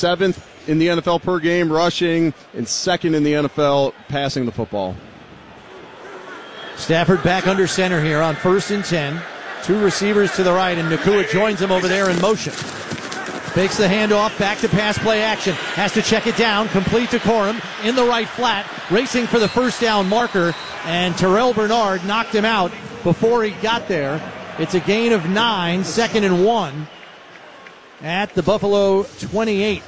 7th in the NFL per game rushing and 2nd in the NFL passing the football. Stafford back under center here on 1st and 10. 2 receivers to the right, and Nacua joins him over there in motion. Fakes the handoff, back to pass play action. Has to check it down, complete to Corum in the right flat, racing for the first down marker, and Terrell Bernard knocked him out before he got there. It's a gain of 9, 2nd and 1 at the Buffalo 28.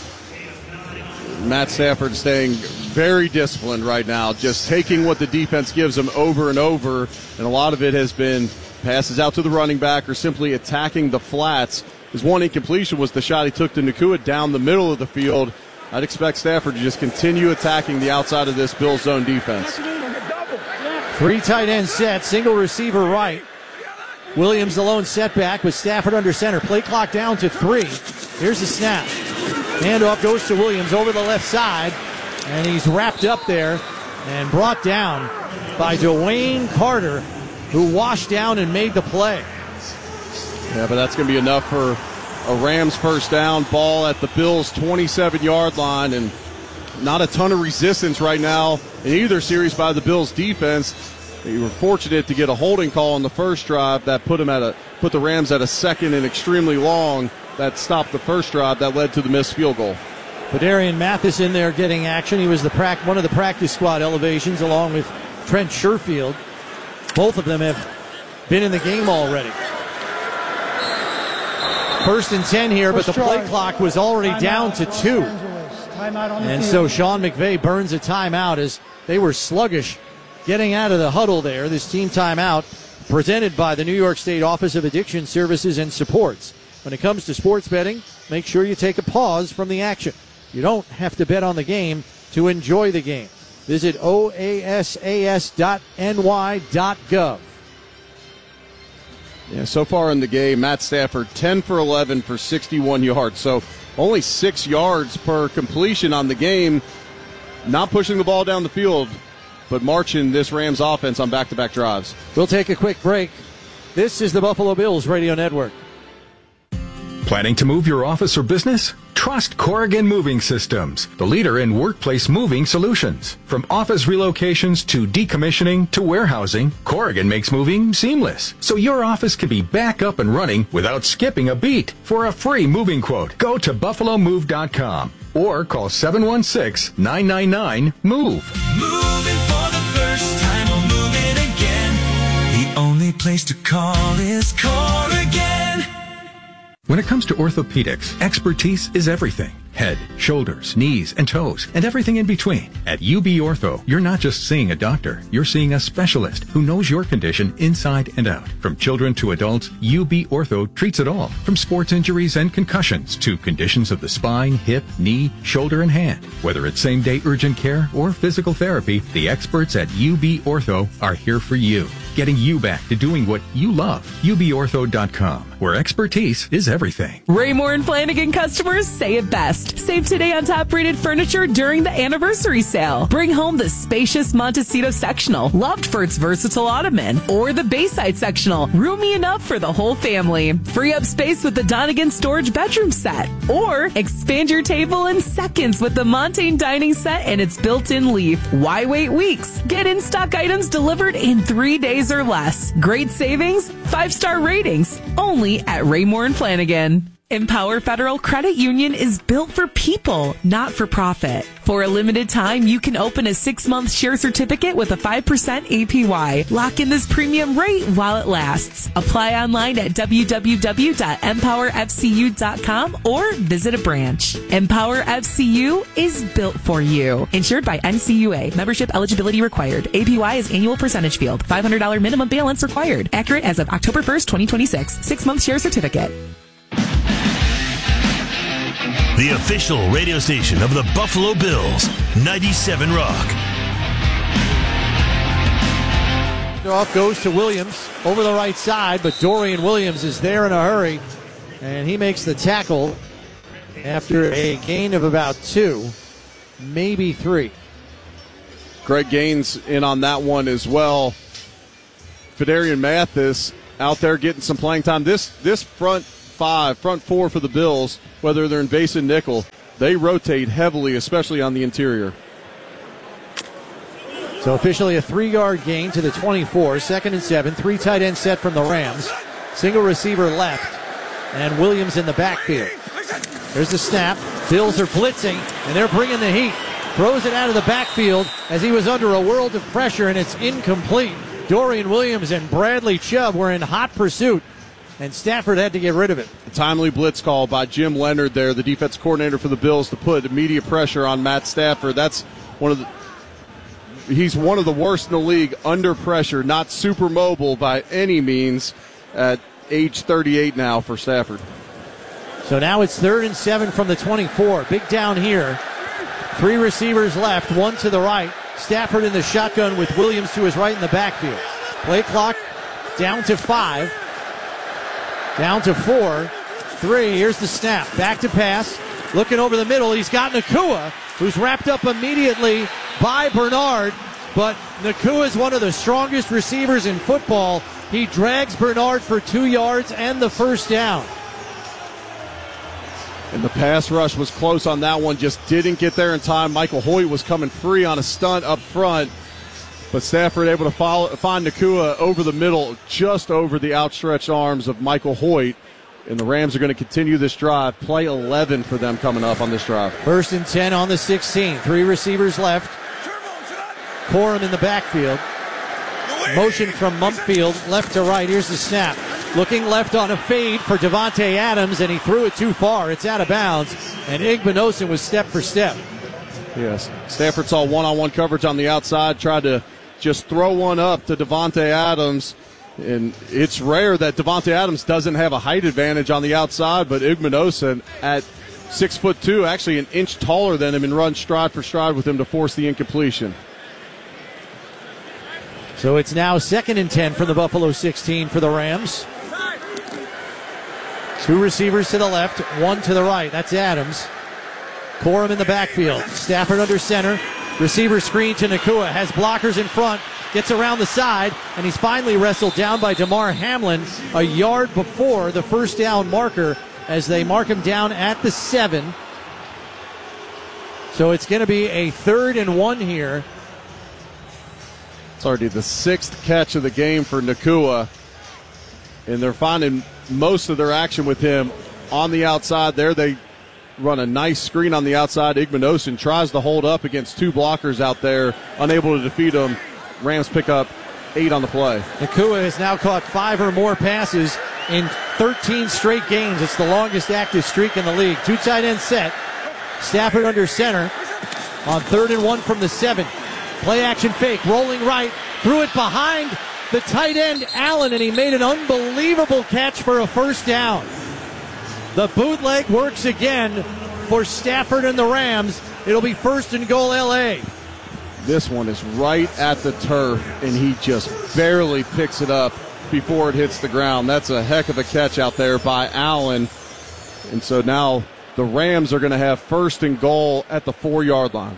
Matt Stafford staying very disciplined right now, just taking what the defense gives him over and over, and a lot of it has been passes out to the running back or simply attacking the flats. His one incompletion was the shot he took to Nacua down the middle of the field. I'd expect Stafford to just continue attacking the outside of this Bills zone defense. 3 tight end set, single receiver right. Williams the lone setback with Stafford under center. Play clock down to 3. Here's the snap. Handoff goes to Williams over the left side, and he's wrapped up there and brought down by Dwayne Carter, who washed down and made the play. Yeah, but that's going to be enough for a Rams first down. Ball at the Bills' 27-yard line, and not a ton of resistance right now in either series by the Bills defense. They were fortunate to get a holding call on the first drive that put the Rams at a 2nd and extremely long. That stopped the first drive that led to the missed field goal. Phidarian Mathis in there getting action. He was one of the practice squad elevations along with Trent Sherfield. Both of them have been in the game already. 1st and 10 here, but the play clock was already down to 2. And so Sean McVay burns a timeout as they were sluggish getting out of the huddle there. This team timeout presented by the New York State Office of Addiction Services and Supports. When it comes to sports betting, make sure you take a pause from the action. You don't have to bet on the game to enjoy the game. Visit oasas.ny.gov. Yeah, so far in the game, Matt Stafford 10 for 11 for 61 yards. So only 6 yards per completion on the game. Not pushing the ball down the field, but marching this Rams offense on back-to-back drives. We'll take a quick break. This is the Buffalo Bills Radio Network. Planning to move your office or business? Trust Corrigan Moving Systems, the leader in workplace moving solutions. From office relocations to decommissioning to warehousing, Corrigan makes moving seamless, so your office can be back up and running without skipping a beat. For a free moving quote, go to buffalomove.com or call 716-999-MOVE. Moving for the first time or moving again. The only place to call is Corrigan. When it comes to orthopedics, expertise is everything. Head, shoulders, knees, and toes, and everything in between. At UB Ortho, you're not just seeing a doctor, you're seeing a specialist who knows your condition inside and out. From children to adults, UB Ortho treats it all. From sports injuries and concussions to conditions of the spine, hip, knee, shoulder, and hand. Whether it's same-day urgent care or physical therapy, the experts at UB Ortho are here for you. Getting you back to doing what you love. UBOrtho.com, where expertise is everything. Raymore and Flanagan customers say it best. Save today on top-rated furniture during the anniversary sale. Bring home the spacious Montecito sectional, loved for its versatile ottoman, or the Bayside sectional, roomy enough for the whole family. Free up space with the Donegan storage bedroom set, or expand your table in seconds with the Montaigne dining set and its built-in leaf. Why wait weeks? Get in-stock items delivered in 3 days or less. Great savings, 5-star ratings, only at Raymore and Flanagan. Empower Federal Credit Union is built for people, not for profit. For a limited time, you can open a 6-month share certificate with a 5% APY. Lock in this premium rate while it lasts. Apply online at www.empowerfcu.com or visit a branch. Empower FCU is built for you. Insured by NCUA. Membership eligibility required. APY is annual percentage field. $500 minimum balance required. Accurate as of October 1st, 2026. 6-month share certificate. The official radio station of the Buffalo Bills, 97 Rock. Off goes to Williams over the right side, but Dorian Williams is there in a hurry, and he makes the tackle after a gain of about 2, maybe 3. Greg Gaines in on that one as well. Phidarian Mathis out there getting some playing time. This front 4 for the Bills, whether they're in base and nickel, they rotate heavily, especially on the interior. So officially a 3-yard gain to the 24. 2nd and 7. 3 tight end set from the Rams. Single receiver left. And Williams in the backfield. There's the snap. Bills are blitzing, and they're bringing the heat. Throws it out of the backfield as he was under a world of pressure, and it's incomplete. Dorian Williams and Bradley Chubb were in hot pursuit, and Stafford had to get rid of it. A timely blitz call by Jim Leonard there, the defense coordinator for the Bills, to put immediate pressure on Matt Stafford. That's he's one of the worst in the league under pressure, not super mobile by any means at age 38 now for Stafford. So now it's 3rd and 7 from the 24. Big down here. 3 receivers left, 1 to the right. Stafford in the shotgun with Williams to his right in the backfield. Play clock down to 5. Down to 4. 3. Here's the snap. Back to pass. Looking over the middle. He's got Nacua, who's wrapped up immediately by Bernard. But Nacua is one of the strongest receivers in football. He drags Bernard for 2 yards and the first down. And the pass rush was close on that one, just didn't get there in time. Michael Hoyt was coming free on a stunt up front, but Stafford able to find Nacua over the middle, just over the outstretched arms of Michael Hoyt. And the Rams are going to continue this drive. Play 11 for them coming up on this drive. 1st and 10 on the 16. 3 receivers left. Corum in the backfield. Motion from Mumpfield, left to right. Here's the snap. Looking left on a fade for Davante Adams, and he threw it too far. It's out of bounds, and Igbinosun was step for step. Yes. Stafford saw one-on-one coverage on the outside, tried to just throw one up to Davante Adams. And it's rare that Davante Adams doesn't have a height advantage on the outside, but Igbinosun at 6'2", actually an inch taller than him, and runs stride for stride with him to force the incompletion. So it's now 2nd and 10 from the Buffalo 16 for the Rams. 2 receivers to the left, 1 to the right. That's Adams. Corum in the backfield. Stafford under center. Receiver screen to Nacua. Has blockers in front. Gets around the side, and he's finally wrestled down by DeMar Hamlin a yard before the first down marker as they mark him down at the 7. So it's going to be a 3rd and 1 here. It's already the 6th catch of the game for Nacua, and they're finding most of their action with him on the outside there. They run a nice screen on the outside. Igbinosun tries to hold up against 2 blockers out there, unable to defeat him. Rams pick up 8 on the play. Nacua has now caught 5 or more passes in 13 straight games. It's the longest active streak in the league. 2 tight end set. Stafford under center on 3rd and 1 from the 7. Play action fake, rolling right, threw it behind the tight end Allen, and he made an unbelievable catch for a first down. The bootleg works again for Stafford and the Rams. It'll be 1st and goal LA. This one is right at the turf, and he just barely picks it up before it hits the ground. That's a heck of a catch out there by Allen. And so now the Rams are going to have 1st and goal at the 4-yard line.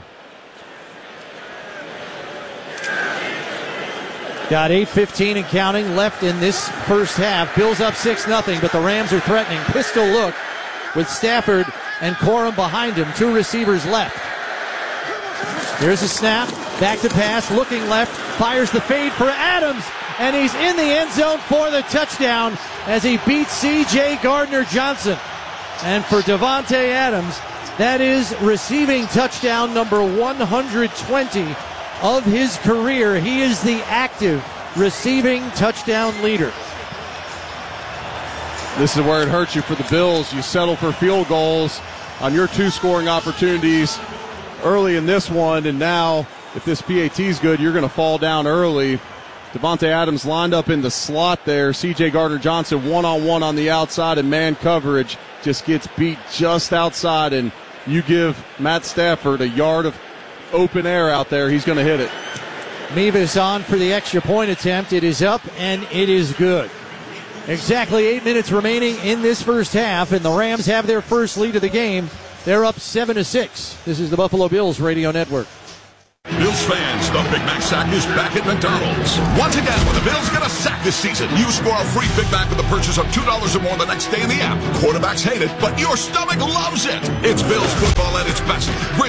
Got 8:15 and counting left in this first half. Bills up 6-0, but the Rams are threatening. Pistol look with Stafford and Corum behind him. 2 receivers left. Here's a snap. Back to pass. Looking left. Fires the fade for Adams. And he's in the end zone for the touchdown as he beats C.J. Gardner-Johnson. And for Davante Adams, that is receiving touchdown number 120 of his career. He is the active receiving touchdown leader. This is where it hurts you for the Bills. You settle for field goals on your 2 scoring opportunities early in this one, and now if this PAT is good, you're going to fall down early. Davante Adams lined up in the slot there. C.J. Gardner-Johnson one-on-one on the outside, and man coverage just gets beat just outside, and you give Matt Stafford a yard of open air out there, he's going to hit it. Mevis on for the extra point attempt. It is up, and it is good. Exactly 8 minutes remaining in this first half, and the Rams have their first lead of the game. They're up 7-6. This is the Buffalo Bills Radio Network. Bills fans, the Big Mac sack is back at McDonald's. Once again, when the Bills get a sack this season, you score a free Big Mac with the purchase of $2 or more the next day in the app. Quarterbacks hate it, but your stomach loves it. It's Bills football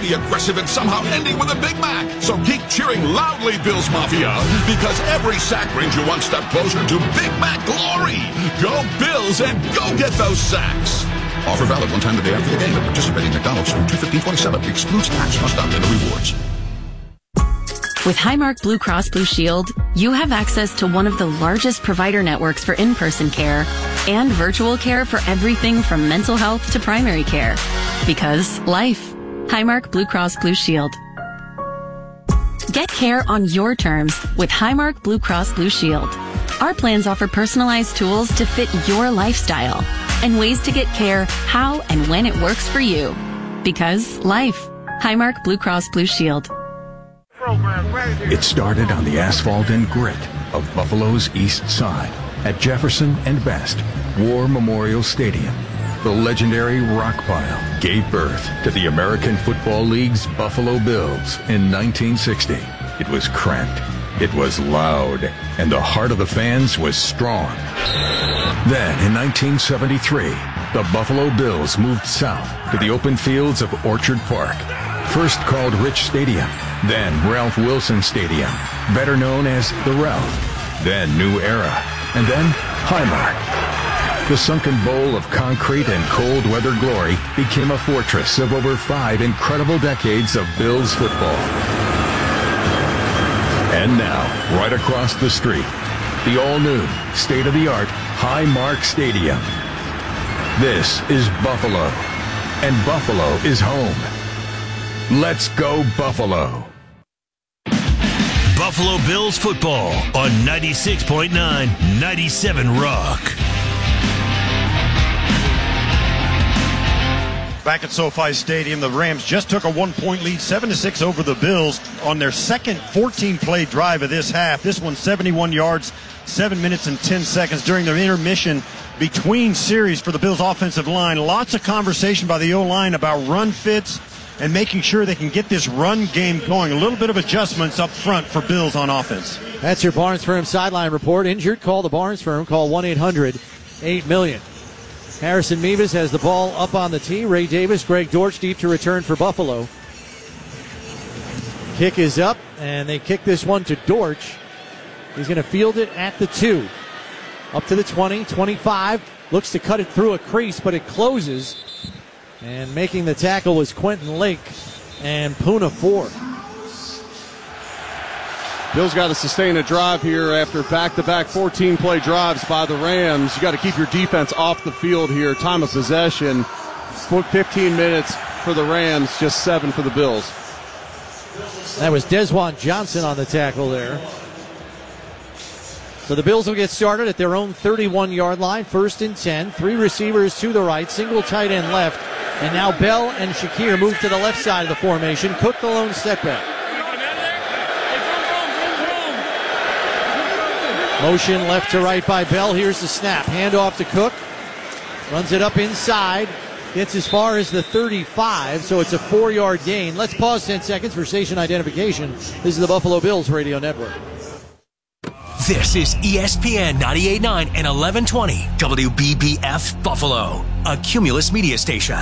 mighty aggressive and somehow ending with a Big Mac. So keep cheering loudly, Bills Mafia, because every sack brings you one step closer to Big Mac glory. Go Bills and go get those sacks. Offer valid one time the day after the game at participating McDonald's through 2/15/27. Excludes tax, must opt into rewards. With Highmark Blue Cross Blue Shield, you have access to one of the largest provider networks for in-person care and virtual care for everything from mental health to primary care. Because life. Highmark Blue Cross Blue Shield. Get care on your terms with Highmark Blue Cross Blue Shield. Our plans offer personalized tools to fit your lifestyle and ways to get care how and when it works for you. Because life. Highmark Blue Cross Blue Shield. It started on the asphalt and grit of Buffalo's East Side at Jefferson and Best War Memorial Stadium. The legendary rock pile gave birth to the American Football League's Buffalo Bills in 1960. It was cramped, it was loud, and the heart of the fans was strong. Then, in 1973, the Buffalo Bills moved south to the open fields of Orchard Park, first called Rich Stadium, then Ralph Wilson Stadium, better known as the Ralph, then New Era, and then Highmark. The sunken bowl of concrete and cold weather glory became a fortress of over 5 incredible decades of Bills football. And now, right across the street, the all-new, state-of-the-art Highmark Stadium. This is Buffalo, and Buffalo is home. Let's go Buffalo. Buffalo Bills football on 96.9, 97 Rock. Back at SoFi Stadium, the Rams just took a 1-point lead, 7-6 over the Bills on their second 14-play drive of this half. This one 71 yards, 7 minutes and 10 seconds during their intermission between series for the Bills offensive line. Lots of conversation by the O-line about run fits and making sure they can get this run game going. A little bit of adjustments up front for Bills on offense. That's your Barnes Firm sideline report. Injured, call the Barnes Firm. Call 1-800-8-million. Harrison Mevis has the ball up on the tee. Ray Davis, Greg Dortch deep to return for Buffalo. Kick is up, and they kick this one to Dortch. He's going to field it at the 2. Up to the 20, 25. Looks to cut it through a crease, but it closes. And making the tackle was Quentin Lake and Puna Ford. Bills got to sustain a drive here after back-to-back 14-play drives by the Rams. You got to keep your defense off the field here. Time of possession, 15 minutes for the Rams, just 7 for the Bills. That was Desjuan Johnson on the tackle there. So the Bills will get started at their own 31-yard line, 1st and 10. 3 receivers to the right, single tight end left. And now Bell and Shakir move to the left side of the formation. Cook the lone setback. Motion left to right by Bell. Here's the snap. Handoff to Cook. Runs it up inside. Gets as far as the 35, so it's a 4-yard gain. Let's pause 10 seconds for station identification. This is the Buffalo Bills Radio Network. This is ESPN 98.9 and 1120 WBBF Buffalo, a Cumulus media station.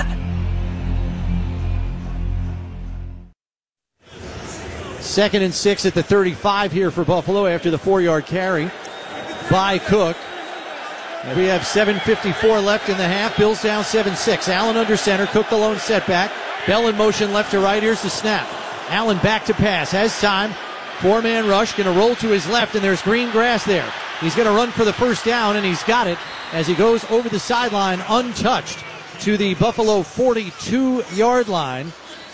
Second and 6 at the 35 here for Buffalo after the 4-yard carry by Cook. And we have 7:54 left in the half. Bills down 7-6. Allen under center. Cook the lone setback. Bell in motion left to right. Here's the snap. Allen back to pass. Has time. 4-man rush. Going to roll to his left, and there's green grass there. He's going to run for the first down, and he's got it as he goes over the sideline untouched to the Buffalo 42-yard line.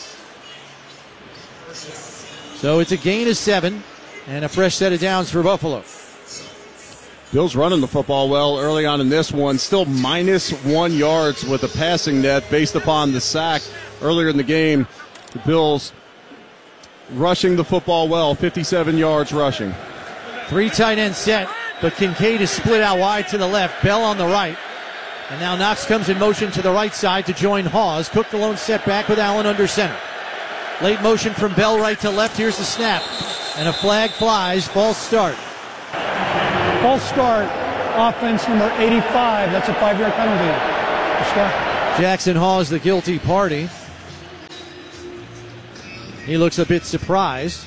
So it's a gain of 7 and a fresh set of downs for Buffalo. Bills running the football well early on in this one. Still minus 1 yards with a passing net based upon the sack earlier in the game. The Bills rushing the football well, 57 yards rushing. 3 tight end set, but Kincaid is split out wide to the left. Bell on the right. And now Knox comes in motion to the right side to join Hawes. Cook the lone setback with Allen under center. Late motion from Bell right to left. Here's the snap. And a flag flies. False start. False start. Offense number 85. That's a 5-yard penalty. Jackson Hawes the guilty party. He looks a bit surprised.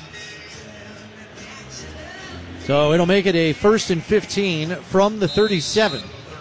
So it'll make it a 1st and 15 from the 37.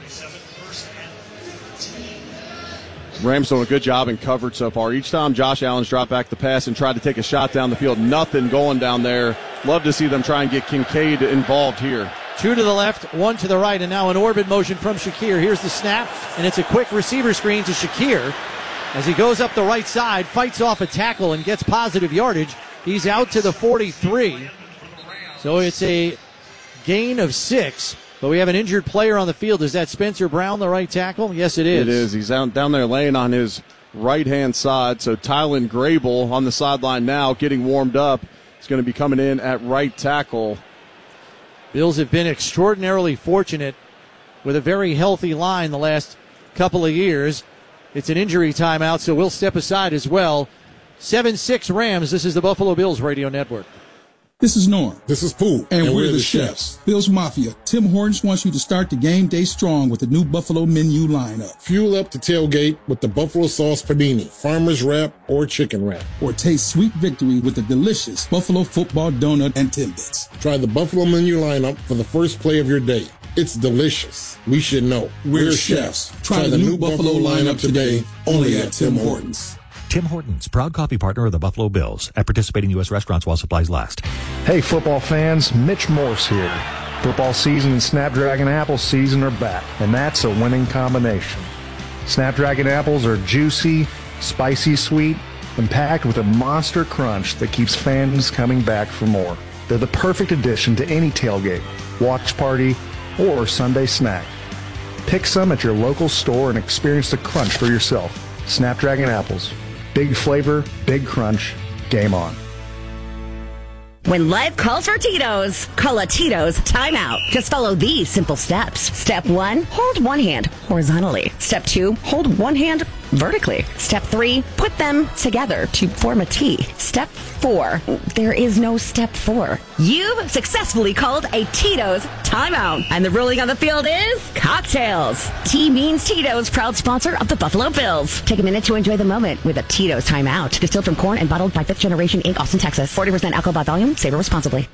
Rams doing a good job in coverage so far. Each time Josh Allen's dropped back the pass and tried to take a shot down the field, nothing going down there. Love to see them try and get Kincaid involved here. 2 to the left, 1 to the right, and now an orbit motion from Shakir. Here's the snap, and it's a quick receiver screen to Shakir. As he goes up the right side, fights off a tackle and gets positive yardage. He's out to the 43. So it's a gain of 6. But we have an injured player on the field. Is that Spencer Brown, the right tackle? Yes, it is. It is. He's down there laying on his right-hand side. So Tylen Grable on the sideline now getting warmed up. He's going to be coming in at right tackle. Bills have been extraordinarily fortunate with a very healthy line the last couple of years. It's an injury timeout, so we'll step aside as well. 7-6 Rams. This is the Buffalo Bills Radio Network. This is Norm. This is Pooh. And we're the chefs. Bills Mafia. Tim Hortons wants you to start the game day strong with the new Buffalo menu lineup. Fuel up the tailgate with the Buffalo Sauce Panini, Farmer's Wrap, or Chicken Wrap. Or taste sweet victory with the delicious Buffalo Football Donut and Timbits. Try the Buffalo menu lineup for the first play of your day. It's delicious. We should know. We're chefs. Try the new Buffalo lineup today, only at Tim Hortons. Tim Hortons, proud coffee partner of the Buffalo Bills, at participating U.S. restaurants while supplies last. Hey, football fans, Mitch Morse here. Football season and Snapdragon Apple season are back, and that's a winning combination. Snapdragon apples are juicy, spicy sweet, and packed with a monster crunch that keeps fans coming back for more. They're the perfect addition to any tailgate, watch party, or Sunday snack. Pick some at your local store and experience the crunch for yourself. Snapdragon apples. Big flavor, big crunch, game on. When life calls for Tito's, call a Tito's timeout. Just follow these simple steps. Step 1, hold one hand horizontally. Step 2, hold one hand vertically. Step 3, put them together to form a T. Step 4, there is no step 4. You've successfully called a Tito's timeout. And the ruling on the field is cocktails. T means Tito's, proud sponsor of the Buffalo Bills. Take a minute to enjoy the moment with a Tito's timeout. Distilled from corn and bottled by 5th Generation Inc., Austin, Texas. 40% alcohol by volume. Savor responsibly.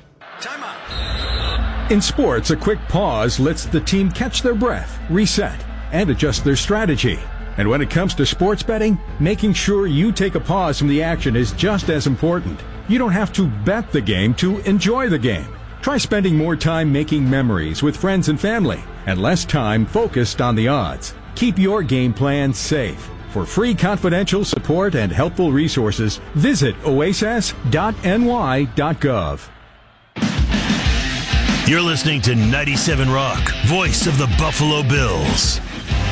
In sports, a quick pause lets the team catch their breath, reset, and adjust their strategy. And when it comes to sports betting, making sure you take a pause from the action is just as important. You don't have to bet the game to enjoy the game. Try spending more time making memories with friends and family, and less time focused on the odds. Keep your game plan safe. For free confidential support and helpful resources, visit oasis.ny.gov. You're listening to 97 Rock, voice of the Buffalo Bills.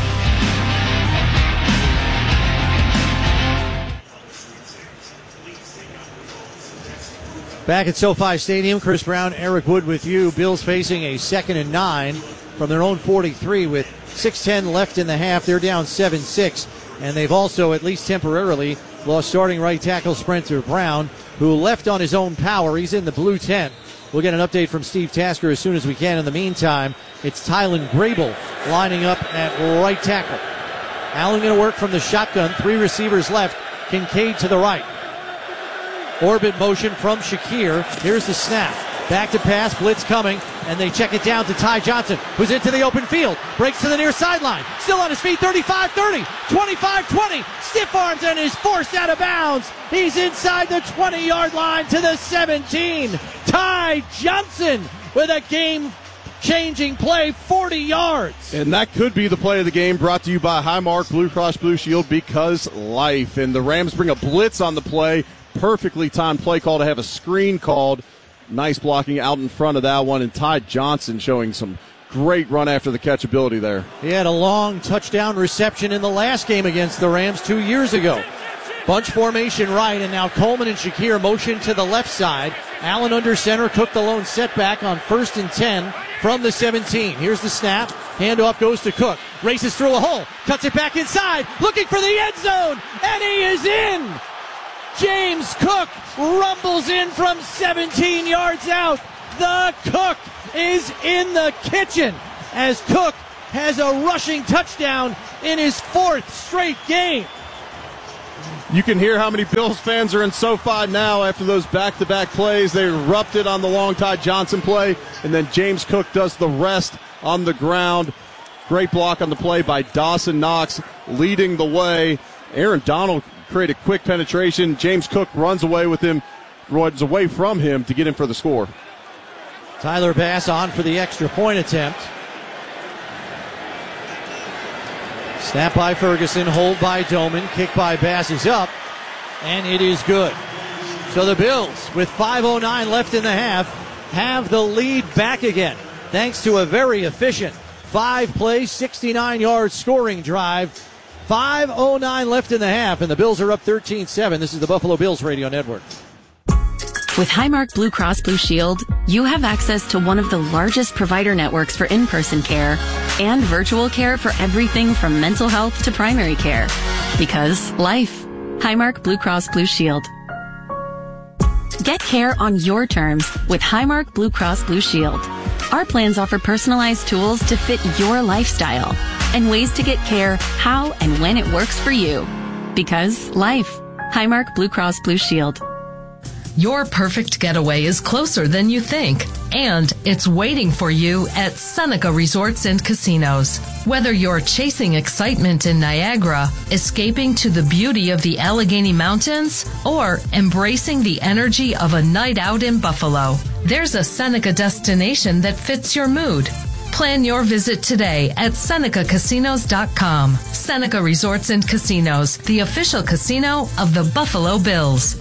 Back at SoFi Stadium, Chris Brown, Eric Wood with you. Bills facing a 2nd and 9 from their own 43 with 6:10 left in the half. They're down 7-6, and they've also, at least temporarily, lost starting right tackle Spencer Brown, who left on his own power. He's in the blue tent. We'll get an update from Steve Tasker as soon as we can. In the meantime, it's Tylen Grable lining up at right tackle. Allen going to work from the shotgun. 3 receivers left. Kincaid to the right. Orbit motion from Shakir. Here's the snap. Back to pass, blitz coming, and they check it down to Ty Johnson, who's into the open field. Breaks to the near sideline. Still on his feet, 35-30, 25-20. Stiff arms and is forced out of bounds. He's inside the 20-yard line to the 17. Ty Johnson with a game-changing play, 40 yards. And that could be the play of the game, brought to you by Highmark Blue Cross Blue Shield, because life. And the Rams bring a blitz on the play. Perfectly timed play call to have a screen called. Nice blocking out in front of that one, and Ty Johnson showing some great run after the catch ability there. He had a long touchdown reception in the last game against the Rams 2 years ago. Bunch formation right, and now Coleman and Shakir motion to the left side. Allen under center, took the lone setback on 1st and 10 from the 17. Here's the snap. Handoff goes to Cook. Races through a hole. Cuts it back inside. Looking for the end zone. And he is in. James Cook rumbles in from 17 yards out. The Cook is in the kitchen as Cook has a rushing touchdown in his 4th straight game. You can hear how many Bills fans are in SoFi now after those back-to-back plays. They erupted on the long Ty Johnson play, and then James Cook does the rest on the ground. Great block on the play by Dawson Knox, leading the way. Aaron Donald created quick penetration. James Cook runs away from him to get him for the score. Tyler Bass on for the extra point attempt. Snap by Ferguson, hold by Doman, kick by Bass is up, and it is good. So the Bills, with 5:09 left in the half, have the lead back again, thanks to a very efficient 5-play, 69-yard scoring drive. 5:09 left in the half, and the Bills are up 13-7. This is the Buffalo Bills Radio Network. With Highmark Blue Cross Blue Shield, you have access to one of the largest provider networks for in-person care and virtual care for everything from mental health to primary care. Because life. Highmark Blue Cross Blue Shield. Get care on your terms with Highmark Blue Cross Blue Shield. Our plans offer personalized tools to fit your lifestyle and ways to get care how and when it works for you. Because life. Highmark Blue Cross Blue Shield. Your perfect getaway is closer than you think, and it's waiting for you at Seneca Resorts and Casinos. Whether you're chasing excitement in Niagara, escaping to the beauty of the Allegheny Mountains, or embracing the energy of a night out in Buffalo, there's a Seneca destination that fits your mood. Plan your visit today at SenecaCasinos.com. Seneca Resorts and Casinos, the official casino of the Buffalo Bills.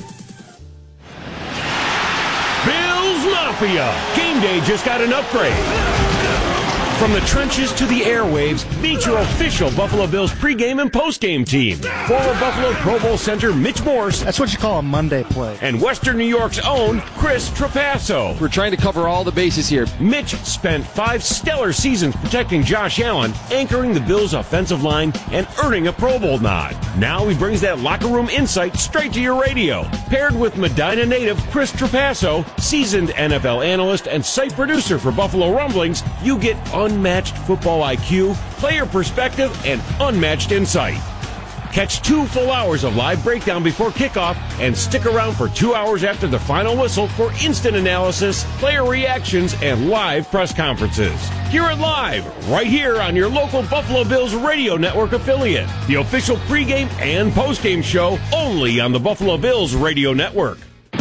Mafia. Game day just got an upgrade. From the trenches to the airwaves, meet your official Buffalo Bills pregame and postgame team. Former Buffalo Pro Bowl center Mitch Morse. That's what you call a Monday play. And Western New York's own Chris Trapasso. We're trying to cover all the bases here. Mitch spent 5 stellar seasons protecting Josh Allen, anchoring the Bills' offensive line, and earning a Pro Bowl nod. Now he brings that locker room insight straight to your radio. Paired with Medina native Chris Trapasso, seasoned NFL analyst and site producer for Buffalo Rumblings, you get unmatched football IQ, player perspective, and unmatched insight. Catch 2 full hours of live breakdown before kickoff and stick around for 2 hours after the final whistle for instant analysis, player reactions, and live press conferences. Hear it live right here on your local Buffalo Bills Radio Network affiliate. The official pregame and postgame show only on the Buffalo Bills Radio Network.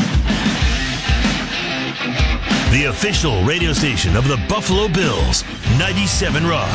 The official radio station of the Buffalo Bills, 97 Rock.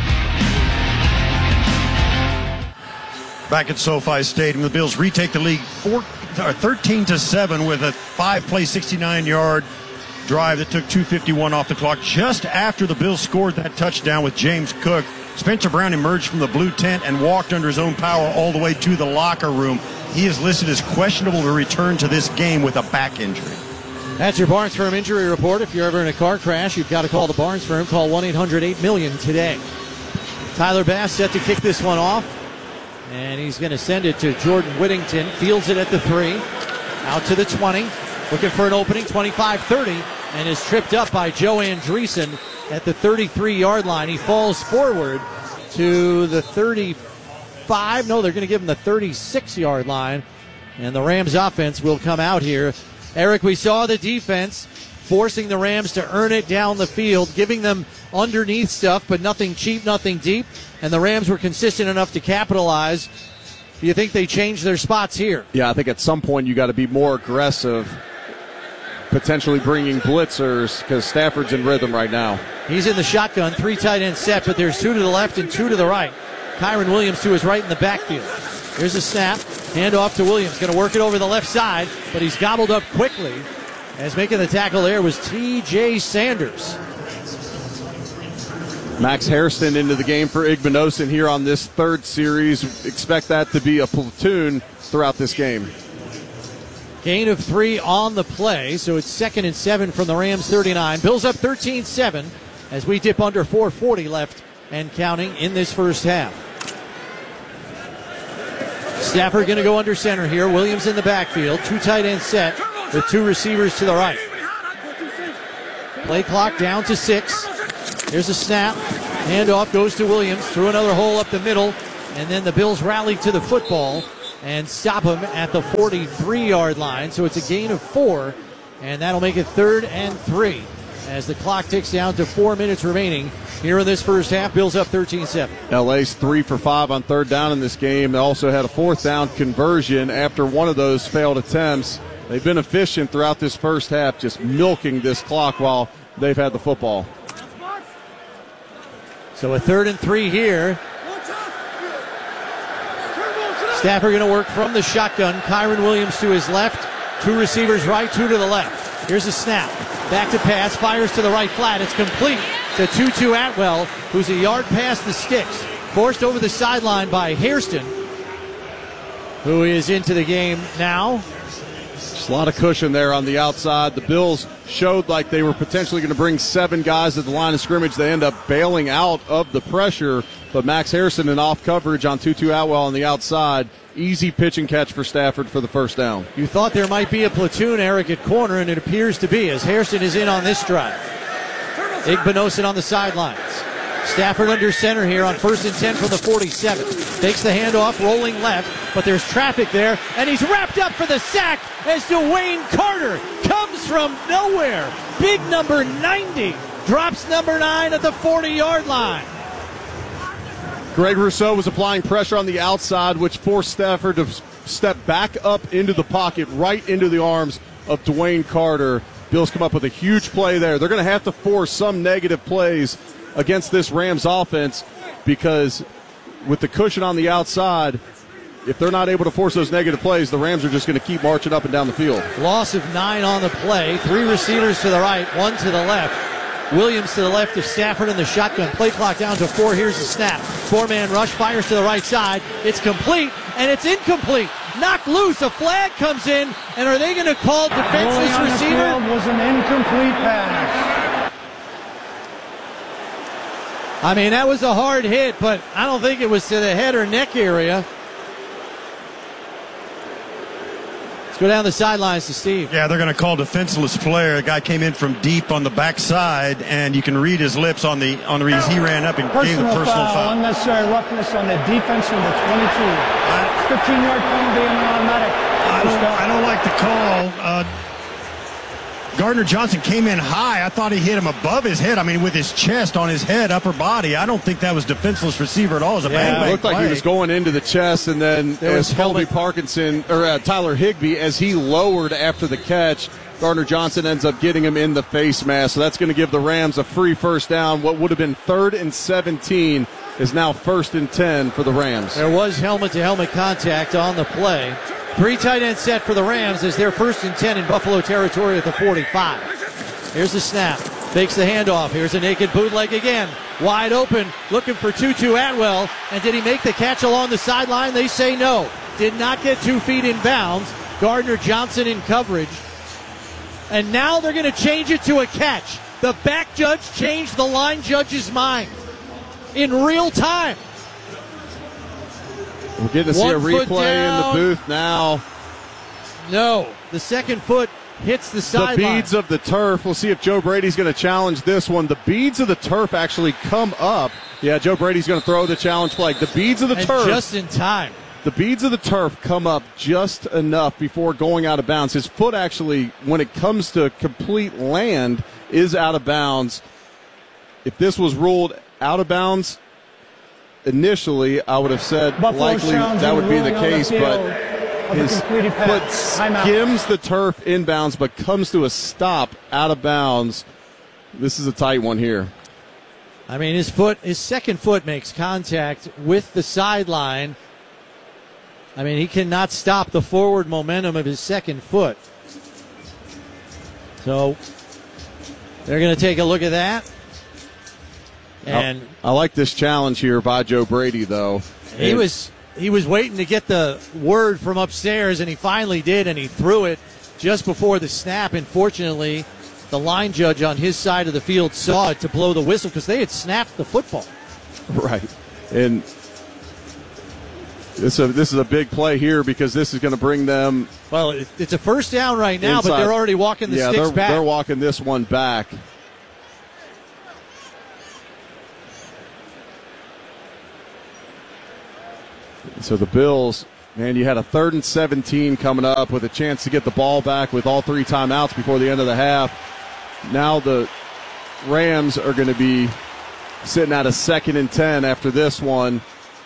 Back at SoFi Stadium, the Bills retake the lead 13-7 with a 5-play, 69-yard drive that took 2:51 off the clock. Just after the Bills scored that touchdown with James Cook, Spencer Brown emerged from the blue tent and walked under his own power all the way to the locker room. He is listed as questionable to return to this game with a back injury. That's your Barnes Firm injury report. If you're ever in a car crash, you've got to call the Barnes Firm. Call 1-800-8-MILLION today. Tyler Bass set to kick this one off. And he's going to send it to Jordan Whittington. Fields it at the 3. Out to the 20. Looking for an opening. 25-30. And is tripped up by Joe Andreessen at the 33-yard line. He falls forward to the 35. No, they're going to give him the 36-yard line. And the Rams offense will come out here. Eric, we saw the defense forcing the Rams to earn it down the field, giving them underneath stuff, but nothing cheap, nothing deep. And the Rams were consistent enough to capitalize. Do you think they changed their spots here? Yeah, I think at some point you got to be more aggressive, potentially bringing blitzers, because Stafford's in rhythm right now. He's in the shotgun, 3 tight end set, but there's 2 to the left and 2 to the right. Kyron Williams to his right in the backfield. Here's a snap. Hand off to Williams. Going to work it over the left side, but he's gobbled up quickly. As making the tackle there was T.J. Sanders. Max Hairston into the game for Igbinosun here on this third series. Expect that to be a platoon throughout this game. Gain of 3 on the play, so it's 2nd and 7 from the Rams 39. Bills up 13-7 as we dip under 4:40 left and counting in this first half. Stafford going to go under center here. Williams in the backfield. 2 tight end set with 2 receivers to the right. Play clock down to 6. Here's a snap. Handoff goes to Williams through another hole up the middle. And then the Bills rally to the football and stop him at the 43-yard line. So it's a gain of 4, and that'll make it 3rd and 3 as the clock ticks down to 4 minutes remaining here in this first half. Bills up 13-7. LA's 3 for 5 on 3rd down in this game. They also had a 4th down conversion after one of those failed attempts. They've been efficient throughout this first half, just milking this clock while they've had the football. So a 3rd and 3 here. Stafford going to work from the shotgun. Kyron Williams to his left. 2 receivers right, 2 to the left. Here's a snap. Back to pass. Fires to the right flat. It's complete to Tutu Atwell, who's a yard past the sticks. Forced over the sideline by Hairston, who is into the game now. Just a lot of cushion there on the outside. The Bills showed like they were potentially going to bring 7 guys at the line of scrimmage. They end up bailing out of the pressure, but Max Hairston in off coverage on Tutu Atwell on the outside. Easy pitch and catch for Stafford for the first down. You thought there might be a platoon, Eric, at corner, and it appears to be as Hairston is in on this drive. Igbinosun on the sidelines. Stafford under center here on 1st and 10 from the 47. Takes the handoff, rolling left, but there's traffic there, and he's wrapped up for the sack as Dwayne Carter comes from nowhere. Big number 90 drops number 9 at the 40-yard line. Greg Rousseau was applying pressure on the outside, which forced Stafford to step back up into the pocket, right into the arms of Dwayne Carter. Bills come up with a huge play there. They're going to have to force some negative plays against this Rams offense because with the cushion on the outside, if they're not able to force those negative plays, the Rams are just going to keep marching up and down the field. Loss of 9 on the play. 3 receivers to the right, 1 to the left. Williams to the left of Stafford in the shotgun. Play clock down to 4. Here's the snap. 4-man rush, fires to the right side. It's complete, and it's incomplete. Knocked loose. A flag comes in, and are they going to call defenseless receiver? It was an incomplete pass. I mean, that was a hard hit, but I don't think it was to the head or neck area. Let's go down the sidelines to Steve. Yeah, they're going to call defenseless player. A guy came in from deep on the backside, and you can read his lips on the reads. He ran up and gave a personal foul. Unnecessary roughness on the defense number 22. 15-yard penalty and an automatic. I don't like the call. Gardner Johnson came in high. I thought he hit him above his head. I mean, with his chest on his head, upper body. I don't think that was defenseless receiver at all. It was a bang-bang It looked like he was going into the chest, and then as Colby Parkinson, or Tyler Higbee, as he lowered after the catch, Gardner Johnson ends up getting him in the face mask. So that's going to give the Rams a free first down. What would have been 3rd and 17 is now 1st and 10 for the Rams. There was helmet-to-helmet contact on the play. 3 tight end set for the Rams as they're 1st and 10 in Buffalo territory at the 45. Here's the snap. Fakes the handoff. Here's a naked bootleg again. Wide open, looking for Tutu Atwell. And did he make the catch along the sideline? They say no. Did not get 2 feet in bounds. Gardner Johnson in coverage. And now they're going to change it to a catch. The back judge changed the line judge's mind in real time. We're getting to see a replay in the booth now. No, the second foot hits the sideline. The beads of the turf. We'll see if Joe Brady's going to challenge this one. The beads of the turf actually come up. Yeah, Joe Brady's going to throw the challenge flag. The beads of the turf. Just in time. The beads of the turf come up just enough before going out of bounds. His foot actually, when it comes to complete land, is out of bounds. If this was ruled out of bounds, initially, I would have said likely that would be the case, but his foot skims the turf inbounds but comes to a stop out of bounds. This is a tight one here. I mean, his second foot makes contact with the sideline. I mean, he cannot stop the forward momentum of his second foot. So they're going to take a look at that. And I like this challenge here by Joe Brady, though. He was waiting to get the word from upstairs, and he finally did, and he threw it just before the snap. And fortunately, the line judge on his side of the field saw it to blow the whistle because they had snapped the football. Right. And this is a big play here because this is going to bring them. Well, it's a first down right now, inside. But they're already walking the sticks back. They're walking this one back. So the Bills And you had a 3rd and 17 coming up with a chance to get the ball back with all 3 timeouts before the end of the half. Now the Rams are going to be sitting at a 2nd and 10 after this one.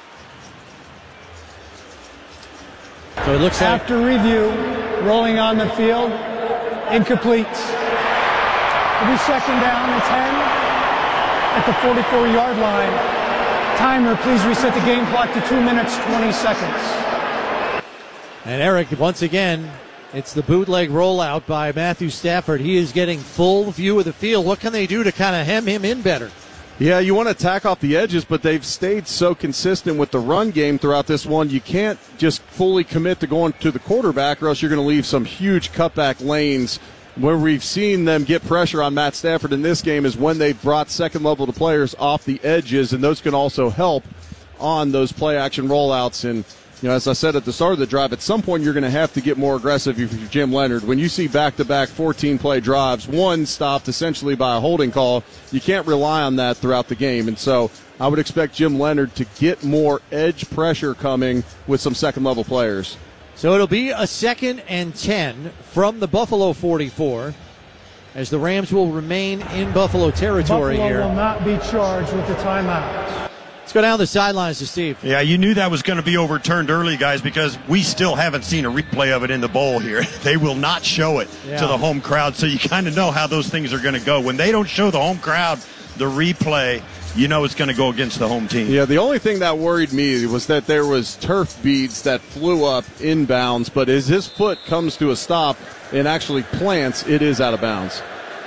So it looks like after review, rolling on the field, incomplete. It'll be 2nd down and 10 at the 44-yard line. Timer, please reset the game clock to 2 minutes, 20 seconds. And Eric, once again, it's the bootleg rollout by Matthew Stafford. He is getting full view of the field. What can they do to kind of hem him in better? Yeah, you want to attack off the edges, but they've stayed so consistent with the run game throughout this one. You can't just fully commit to going to the quarterback, or else you're going to leave some huge cutback lanes. Where we've seen them get pressure on Matt Stafford in this game is when they've brought second-level players off the edges, and those can also help on those play-action rollouts. And, you know, as I said at the start of the drive, at some point you're going to have to get more aggressive if you're Jim Leonhard. When you see back-to-back 14-play drives, one stopped essentially by a holding call, you can't rely on that throughout the game. And so I would expect Jim Leonhard to get more edge pressure coming with some second-level players. So it'll be a 2nd and 10 from the Buffalo 44 as the Rams will remain in Buffalo territory Buffalo here. will not be charged with the timeout. Let's go down the sidelines to Steve. Yeah, you knew that was going to be overturned early, guys, because we still haven't seen a replay of it in the bowl here. They will not show it to the home crowd, so you kind of know how those things are going to go. When they don't show the home crowd the replay, you know it's going to go against the home team. Yeah, the only thing that worried me was that there was turf beads that flew up inbounds, but as his foot comes to a stop and actually plants, it is out of bounds.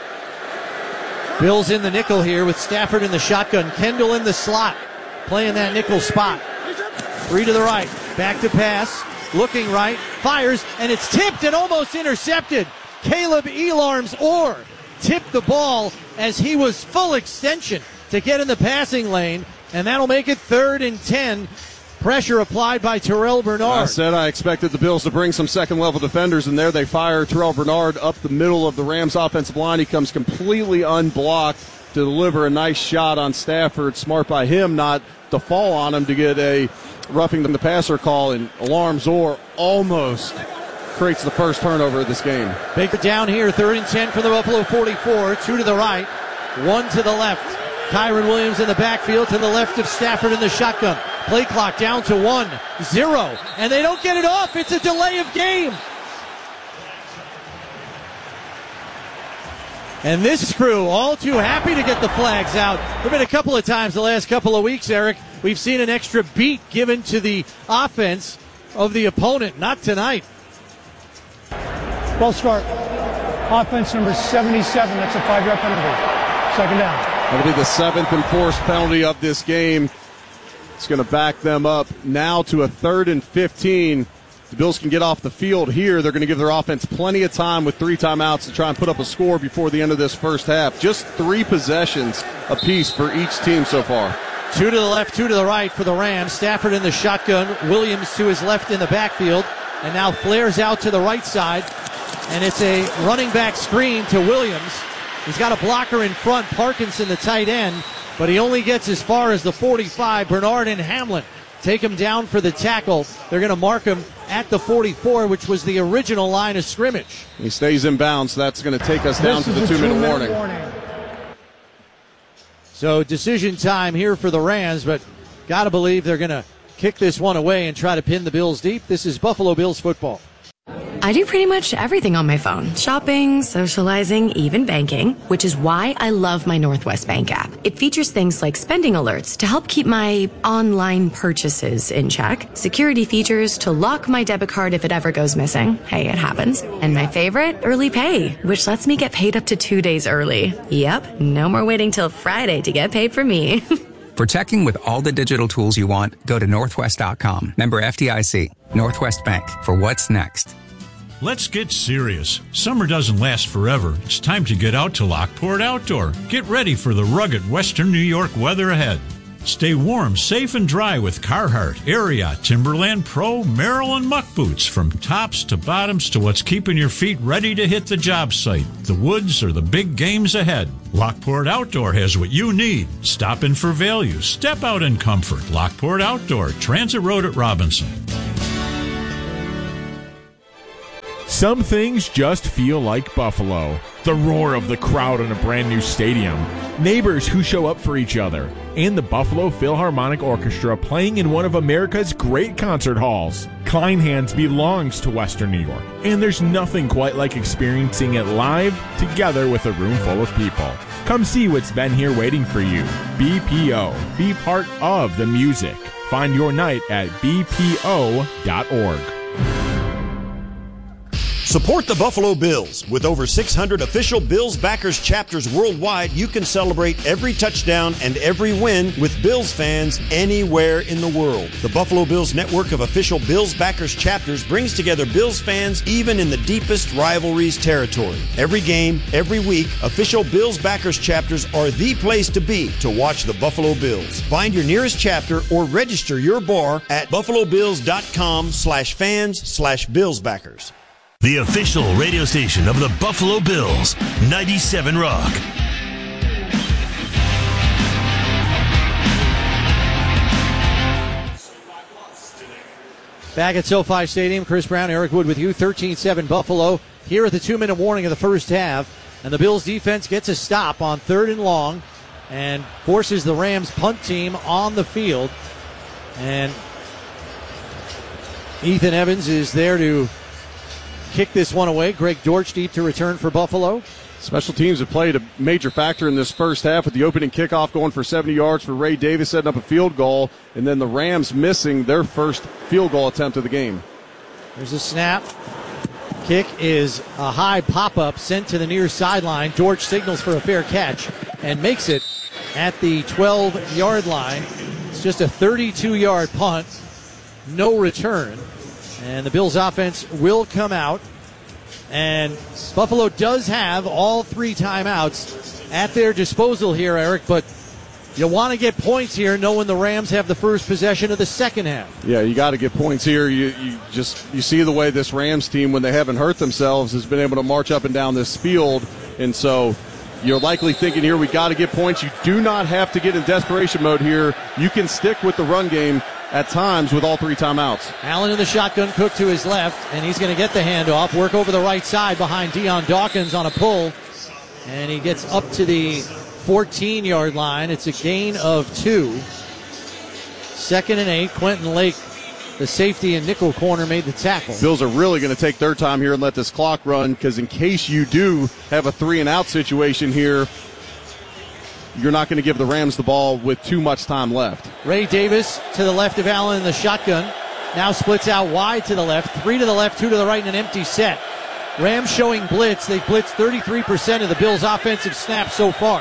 Bills in the nickel here with Stafford in the shotgun. Kendall in the slot, playing that nickel spot. 3 to the right, back to pass, looking right, fires, and it's tipped and almost intercepted. Caleb Elarms Orr tipped the ball as he was full extension to get in the passing lane, and that'll make it 3rd and 10. Pressure applied by Terrell Bernard. I said I expected the Bills to bring some second-level defenders, and there they fire Terrell Bernard up the middle of the Rams' offensive line. He comes completely unblocked to deliver a nice shot on Stafford. Smart by him not to fall on him to get a roughing the passer call, and Elarms Orr almost creates the first turnover of this game. Baker down here, 3rd and 10 for the Buffalo 44. 2 to the right, 1 to the left. Kyron Williams in the backfield to the left of Stafford in the shotgun. Play clock down to 1-0. And they don't get it off. It's a delay of game. And this crew all too happy to get the flags out. There have been a couple of times the last couple of weeks, Eric, we've seen an extra beat given to the offense of the opponent. Not tonight. Ball start. Offense number 77. That's a 5-yard penalty. 2nd down. That'll be the 7th enforced penalty of this game. It's going to back them up now to a 3rd and 15. The Bills can get off the field here. They're going to give their offense plenty of time with 3 timeouts to try and put up a score before the end of this first half. Just 3 possessions apiece for each team so far. 2 to the left, 2 to the right for the Rams. Stafford in the shotgun. Williams to his left in the backfield. And now flares out to the right side. And it's a running back screen to Williams. He's got a blocker in front, Parkinson, the tight end, but he only gets as far as the 45. Bernard and Hamlin take him down for the tackle. They're going to mark him at the 44, which was the original line of scrimmage. He stays in bounds, so that's going to take us down to the 2-minute warning. So decision time here for the Rams, but got to believe they're going to kick this one away and try to pin the Bills deep. This is Buffalo Bills football. I do pretty much everything on my phone. Shopping, socializing, even banking, which is why I love my Northwest Bank app. It features things like spending alerts to help keep my online purchases in check, security features to lock my debit card if it ever goes missing. Hey, it happens. And my favorite, early pay, which lets me get paid up to 2 days early. Yep, no more waiting till Friday to get paid for me. For checking with all the digital tools you want, go to Northwest.com. Member FDIC. Northwest Bank. For what's next. Let's get serious. Summer doesn't last forever. It's time to get out to Lockport Outdoor. Get ready for the rugged Western New York weather ahead. Stay warm, safe, and dry with Carhartt, Ariat, Timberland Pro, Merrill, and Muck boots. From tops to bottoms to what's keeping your feet ready to hit the job site, the woods, or the big games ahead. Lockport Outdoor has what you need. Stop in for value. Step out in comfort. Lockport Outdoor, Transit Road at Robinson. Some things just feel like Buffalo. The roar of the crowd in a brand new stadium, neighbors who show up for each other, and the Buffalo Philharmonic Orchestra playing in one of America's great concert halls. Kleinhans belongs to Western New York, and there's nothing quite like experiencing it live together with a room full of people. Come see what's been here waiting for you. BPO. Be part of the music. Find your night at bpo.org. Support the Buffalo Bills. With over 600 official Bills backers chapters worldwide, you can celebrate every touchdown and every win with Bills fans anywhere in the world. The Buffalo Bills network of official Bills backers chapters brings together Bills fans even in the deepest rivalries territory. Every game, every week, official Bills backers chapters are the place to be to watch the Buffalo Bills. Find your nearest chapter or register your bar at buffalobills.com/fans/Billsbackers. The official radio station of the Buffalo Bills, 97 Rock. Back at SoFi Stadium, Chris Brown, Eric Wood with you, 13-7 Buffalo here at the 2-minute warning of the first half. And the Bills defense gets a stop on 3rd and long and forces the Rams punt team on the field. And Ethan Evans is there to kick this one away. Greg Dortch deep to return for Buffalo. Special teams have played a major factor in this first half with the opening kickoff going for 70 yards for Ray Davis, setting up a field goal, and then the Rams missing their first field goal attempt of the game. There's a snap. Kick is a high pop-up sent to the near sideline. Dortch signals for a fair catch and makes it at the 12-yard line. It's just a 32-yard punt, no return. And the Bills offense will come out. And Buffalo does have all 3 timeouts at their disposal here, Eric. But you want to get points here knowing the Rams have the first possession of the second half. Yeah, you got to get points here. You see the way this Rams team, when they haven't hurt themselves, has been able to march up and down this field. And so you're likely thinking here, we got to get points. You do not have to get in desperation mode here. You can stick with the run game at times with all 3 timeouts. Allen in the shotgun, Cook to his left, and he's going to get the handoff, work over the right side behind Deion Dawkins on a pull, and he gets up to the 14-yard line. It's a gain of 2. 2nd and 8. Quentin Lake, the safety and nickel corner, made the tackle. Bills are really going to take their time here and let this clock run, because in case you do have a 3-and-out situation here, you're not going to give the Rams the ball with too much time left. Ray Davis to the left of Allen in the shotgun. Now splits out wide to the left. 3 to the left, 2 to the right in an empty set. Rams showing blitz. They've blitzed 33% of the Bills' offensive snaps so far.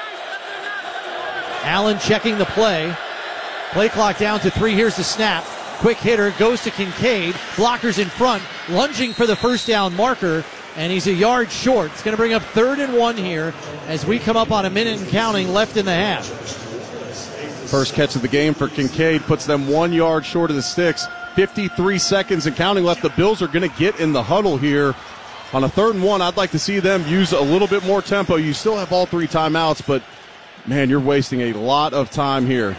Allen checking the play. Play clock down to 3. Here's the snap. Quick hitter goes to Kincaid. Blockers in front. Lunging for the first down marker. And he's a yard short. It's going to bring up 3rd and 1 here as we come up on a minute and counting left in the half. First catch of the game for Kincaid puts them 1 yard short of the sticks. 53 seconds and counting left. The Bills are going to get in the huddle here. On a 3rd and 1, I'd like to see them use a little bit more tempo. You still have all 3 timeouts, but, man, you're wasting a lot of time here.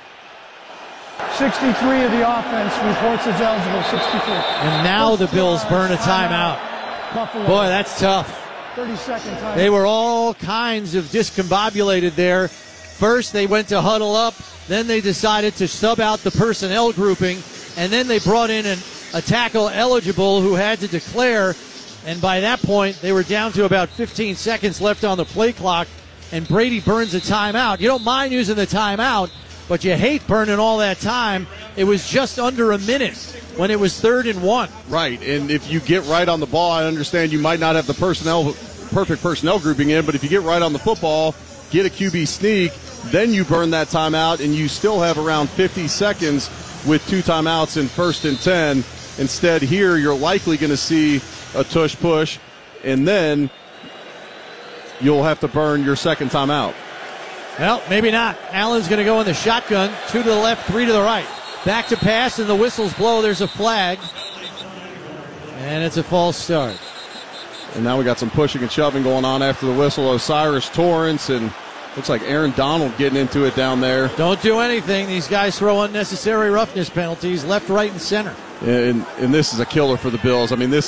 63 of the offense reports as eligible, 63. And now the Bills burn a timeout. Buffalo. Boy, that's tough. 30-second time. They were all kinds of discombobulated there. First, they went to huddle up. Then they decided to sub out the personnel grouping. And then they brought in a tackle eligible who had to declare. And by that point, they were down to about 15 seconds left on the play clock. And Brady burns a timeout. You don't mind using the timeout, but you hate burning all that time. It was just under a minute when it was 3rd and 1. Right, and if you get right on the ball, I understand you might not have the perfect personnel grouping in, but if you get right on the football, get a QB sneak, then you burn that timeout, and you still have around 50 seconds with 2 timeouts in 1st and 10. Instead, here, you're likely going to see a tush push, and then you'll have to burn your second timeout. Well, maybe not. Allen's going to go in the shotgun. 2 to the left, 3 to the right. Back to pass, and the whistles blow. There's a flag. And it's a false start. And now we got some pushing and shoving going on after the whistle. Osiris Torrance and looks like Aaron Donald getting into it down there. Don't do anything. These guys throw unnecessary roughness penalties left, right, and center. And this is a killer for the Bills. I mean, this is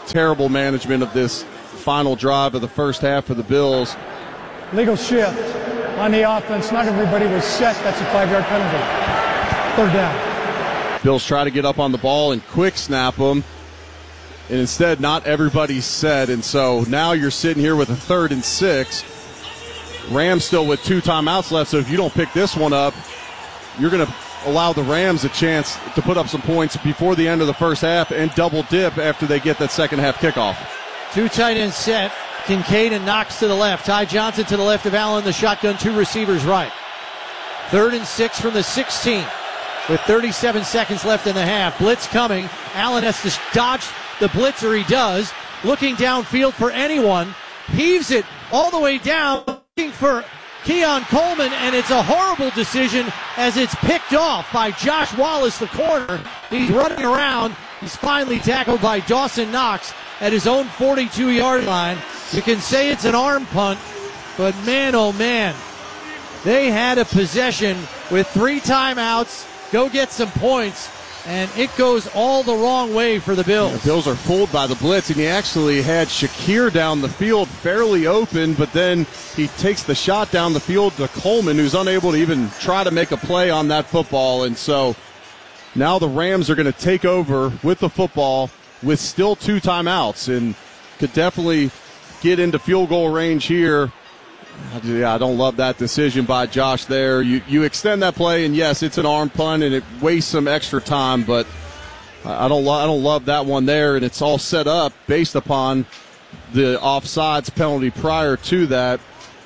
terrible management of this final drive of the first half for the Bills. Legal shift on the offense. Not everybody was set. That's a 5-yard penalty. Third down. Bills try to get up on the ball and quick snap them. And instead, not everybody's set. And so now you're sitting here with a 3rd and 6. Rams still with 2 timeouts left. So if you don't pick this one up, you're going to allow the Rams a chance to put up some points before the end of the first half and double dip after they get that second half kickoff. 2 tight ends set. Kincaid and Knox to the left. Ty Johnson to the left of Allen, the shotgun, 2 receivers right. 3rd and 6 from the 16 with 37 seconds left in the half. Blitz coming. Allen has to dodge the blitz, or he does. Looking downfield for anyone. Heaves it all the way down, looking for Keon Coleman, and it's a horrible decision as it's picked off by Josh Wallace, the corner. He's running around. He's finally tackled by Dawson Knox at his own 42-yard line. You can say it's an arm punt, but man, oh man, they had a possession with 3 timeouts, go get some points, and it goes all the wrong way for the Bills. The Bills are fooled by the blitz, and he actually had Shakir down the field fairly open, but then he takes the shot down the field to Coleman, who's unable to even try to make a play on that football. And so now the Rams are going to take over with the football with still 2 timeouts and could definitely get into field goal range here. Yeah, I don't love that decision by Josh there. You extend that play, and yes, it's an arm punt, and it wastes some extra time, but I don't love that one there, and it's all set up based upon the offsides penalty prior to that.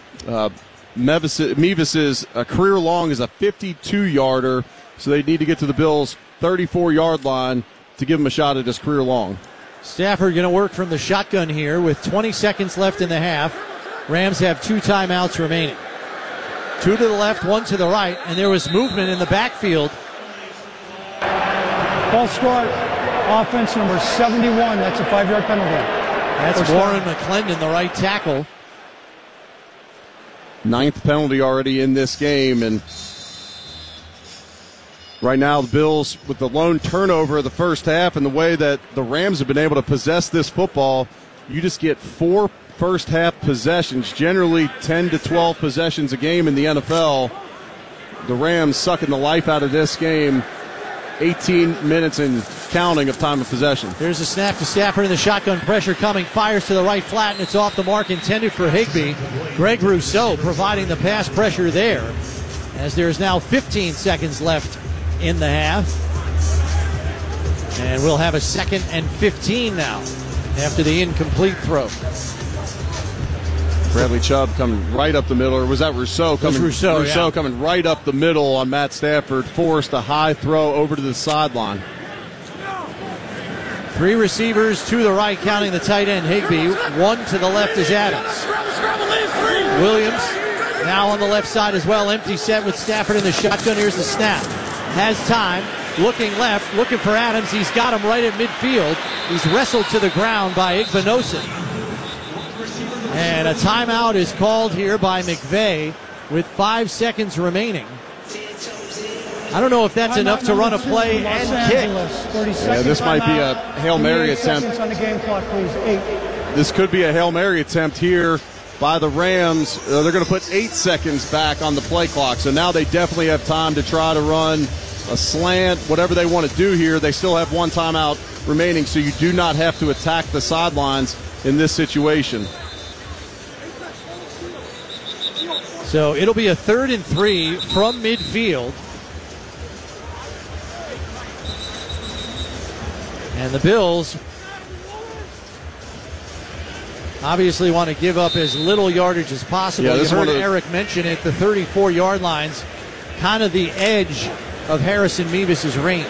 Mevis's career long is a 52-yarder, so they need to get to the Bills' 34-yard line to give him a shot at his career long. Stafford going to work from the shotgun here with 20 seconds left in the half. Rams have 2 timeouts remaining. 2 to the left, 1 to the right, and there was movement in the backfield. False start, offense number 71. That's a 5-yard penalty. That's Warren McClendon, the right tackle. 9th penalty already in this game, and right now the Bills with the lone turnover of the first half and the way that the Rams have been able to possess this football, you just get 4 first half possessions, generally 10 to 12 possessions a game in the NFL. The Rams sucking the life out of this game. 18 minutes and counting of time of possession. There's a snap to Stafford in the shotgun, pressure coming, fires to the right flat, and it's off the mark, intended for Higbee. Greg Rousseau providing the pass pressure there, as there's now 15 seconds left in the half. And we'll have a 2nd and 15 now after the incomplete throw. Bradley Chubb coming right up the middle, or was that Rousseau coming? Rousseau coming right up the middle on Matt Stafford, forced a high throw over to the sideline. 3 receivers to the right, counting the tight end Higbee. 1 to the left is Adams. Williams now on the left side as well, empty set with Stafford in the shotgun. Here's the snap. Has time, looking left, looking for Adams. He's got him right at midfield. He's wrestled to the ground by Igbinosun. And a timeout is called here by McVay with 5 seconds remaining. I don't know if that's enough to run a play and kick. Yeah, this might be a Hail Mary attempt. On the game clock, please. 8. This could be a Hail Mary attempt here by the Rams. They're going to put 8 seconds back on the play clock. So now they definitely have time to try to run a slant, whatever they want to do here. They still have 1 timeout remaining, so you do not have to attack the sidelines in this situation. So it'll be a 3rd and 3 from midfield. And the Bills obviously want to give up as little yardage as possible. You heard Eric mention it, the 34-yard line's kind of the edge of Harrison Mevis' range.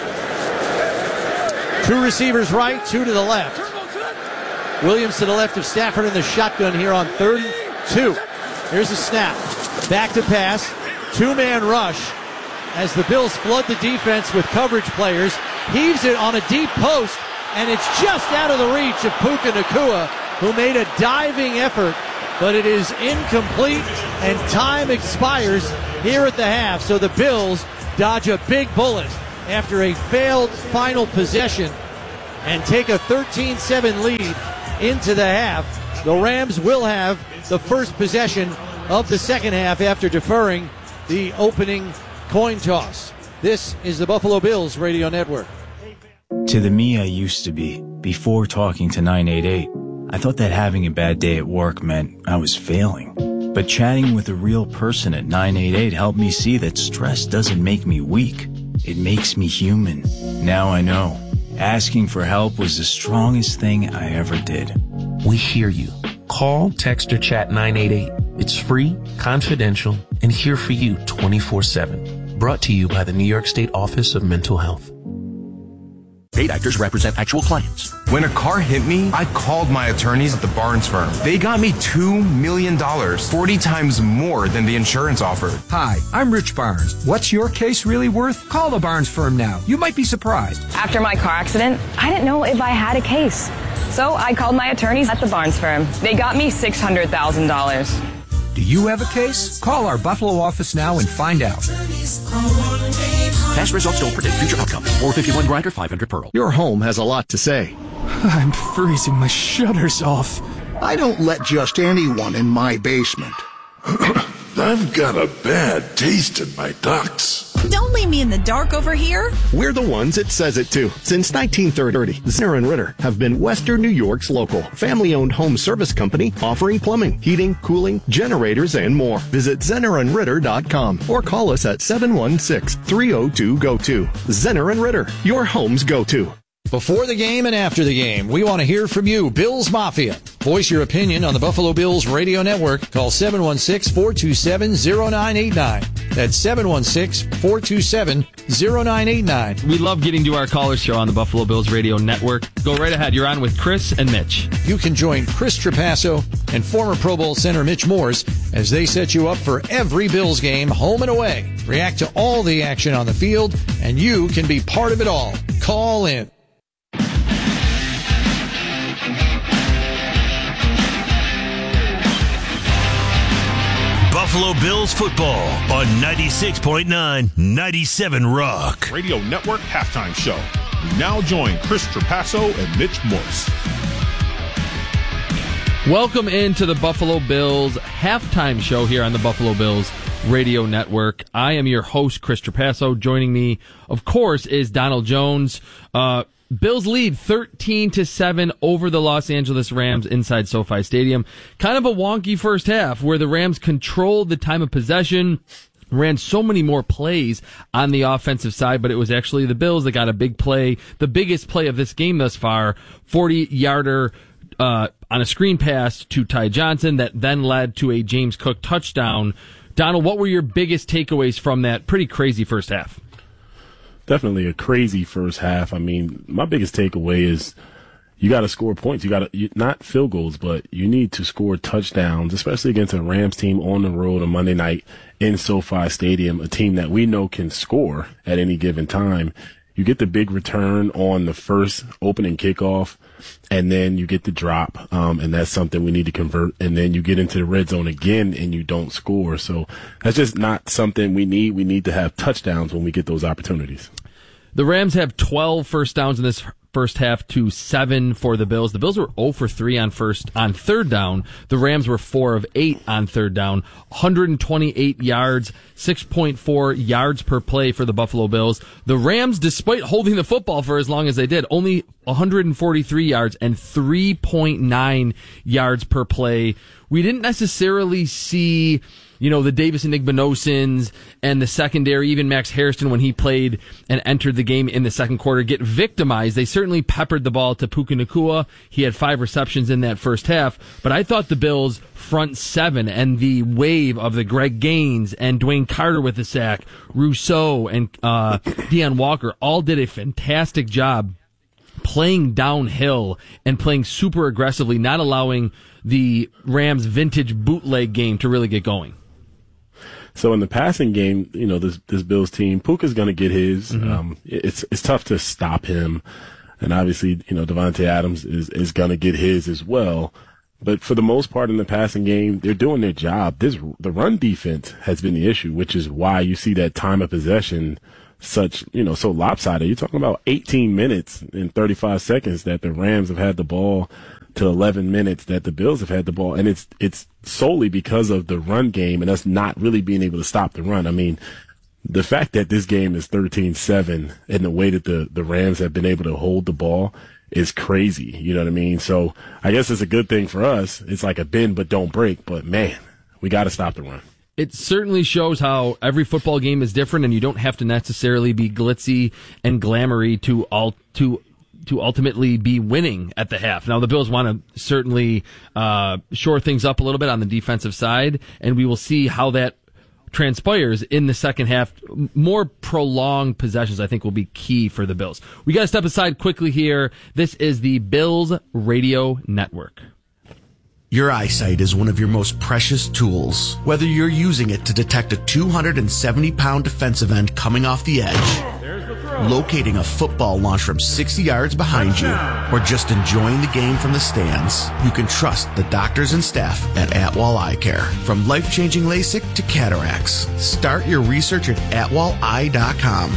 2 receivers right, 2 to the left. Williams to the left of Stafford in the shotgun here on 3rd and 2. Here's a snap. Back to pass. 2-man rush as the Bills flood the defense with coverage players. Heaves it on a deep post, and it's just out of the reach of Puka Nacua, who made a diving effort, but it is incomplete, and time expires here at the half. So the Bills dodge a big bullet after a failed final possession and take a 13-7 lead into the half. The Rams will have the first possession of the second half after deferring the opening coin toss. This is the Buffalo Bills Radio Network. To the me I used to be, before talking to 988, I thought that having a bad day at work meant I was failing. But chatting with a real person at 988 helped me see that stress doesn't make me weak. It makes me human. Now I know. Asking for help was the strongest thing I ever did. We hear you. Call, text, or chat 988. It's free, confidential, and here for you 24/7. Brought to you by the New York State Office of Mental Health. Paid actors represent actual clients. When a car hit me, I called my attorneys at the Barnes firm. They got me $2 million, 40 times more than the insurance offered. Hi, I'm Rich Barnes. What's your case really worth? Call the Barnes firm now. You might be surprised. After my car accident, I didn't know if I had a case. So I called my attorneys at the Barnes firm. They got me $600,000. Do you have a case? Call our Buffalo office now and find out. Past results don't predict future outcomes. 451 Grinder, 500 Pearl. Your home has a lot to say. I'm freezing my shutters off. I don't let just anyone in my basement. I've got a bad taste in my ducts. Don't leave me in the dark over here. We're the ones it says it to. Since 1930, Zenner & Ritter have been Western New York's local, family-owned home service company offering plumbing, heating, cooling, generators, and more. Visit ZennerandRitter.com or call us at 716-302-GO-TO. Zenner & Ritter, your home's go-to. Before the game and after the game, we want to hear from you, Bills Mafia. Voice your opinion on the Buffalo Bills Radio Network. Call 716-427-0989. That's 716-427-0989. We love getting to our callers show on the Buffalo Bills Radio Network. Go right ahead. You're on with Chris and Mitch. You can join Chris Trapasso and former Pro Bowl center Mitch Morse as they set you up for every Bills game, home and away. React to all the action on the field, and you can be part of it all. Call in. Buffalo Bills football on 96.9, 97 Rock. Radio Network halftime show. We now join Chris Trapasso and Mitch Morse. Welcome into the Buffalo Bills halftime show here on the Buffalo Bills Radio Network. I am your host, Chris Trapasso. Joining me, of course, is Donald Jones. Bills lead 13-7 over the Los Angeles Rams inside SoFi Stadium. Kind of a wonky first half where the Rams controlled the time of possession, ran so many more plays on the offensive side, but it was actually the Bills that got a big play, the biggest play of this game thus far, 40-yarder on a screen pass to Ty Johnson that then led to a James Cook touchdown. Donald, what were your biggest takeaways from that pretty crazy first half? Definitely a crazy first half. I mean, my biggest takeaway is you got to score points. You got to not field goals, but you need to score touchdowns, especially against a Rams team on the road on Monday night in SoFi Stadium, a team that we know can score at any given time. You get the big return on the first opening kickoff, and then you get the drop, and that's something we need to convert. And then you get into the red zone again, and you don't score. So that's just not something we need. We need to have touchdowns when we get those opportunities. The Rams have 12 first downs in this first half to 7 for the Bills. The Bills were 0 for 3 on third down. The Rams were 4 of 8 on third down. 128 yards, 6.4 yards per play for the Buffalo Bills. The Rams, despite holding the football for as long as they did, only 143 yards and 3.9 yards per play. We didn't necessarily see, the Davis and Igbenosins and the secondary, even Max Hairston when he played and entered the game in the second quarter, get victimized. They certainly peppered the ball to Puka Nacua. He had 5 receptions in that first half, but I thought the Bills' front seven and the wave of the Greg Gaines and Dwayne Carter with the sack, Rousseau and Deion Walker all did a fantastic job playing downhill and playing super aggressively, not allowing the Rams' vintage bootleg game to really get going. So in the passing game, this Bills team, Puka's going to get his. Mm-hmm. It's tough to stop him. And obviously, Devontae Adams is going to get his as well. But for the most part in the passing game, they're doing their job. The run defense has been the issue, which is why you see that time of possession such, so lopsided. You're talking about 18 minutes and 35 seconds that the Rams have had the ball to 11 minutes that the Bills have had the ball. And it's solely because of the run game and us not really being able to stop the run. I mean, the fact that this game is 13-7 and the way that the Rams have been able to hold the ball is crazy. You know what I mean? So I guess it's a good thing for us. It's like a bend but don't break. But, man, we got to stop the run. It certainly shows how every football game is different, and you don't have to necessarily be glitzy and glamoury to ultimately be winning at the half. Now, the Bills want to certainly shore things up a little bit on the defensive side, and we will see how that transpires in the second half. More prolonged possessions, I think, will be key for the Bills. We got to step aside quickly here. This is the Bills Radio Network. Your eyesight is one of your most precious tools. Whether you're using it to detect a 270-pound defensive end coming off the edge, locating a football launched from 60 yards behind you, or just enjoying the game from the stands, you can trust the doctors and staff at Atwall Eye Care. From life-changing LASIK to cataracts, start your research at atwalleye.com.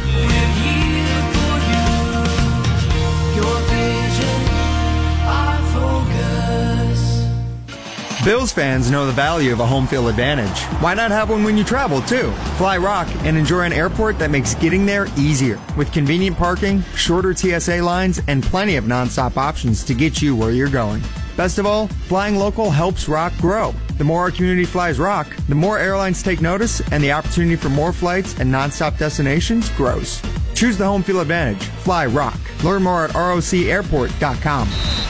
Bills fans know the value of a home field advantage. Why not have one when you travel, too? Fly Rock and enjoy an airport that makes getting there easier. With convenient parking, shorter TSA lines, and plenty of nonstop options to get you where you're going. Best of all, flying local helps Rock grow. The more our community flies Rock, the more airlines take notice, and the opportunity for more flights and nonstop destinations grows. Choose the home field advantage. Fly Rock. Learn more at rocairport.com.